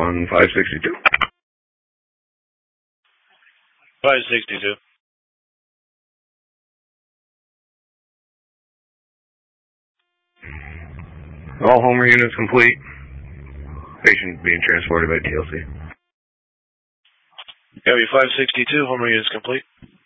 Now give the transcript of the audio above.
on 562. 562. All Homer units complete. Patient being transported by TLC. Copy 562, Homer units complete.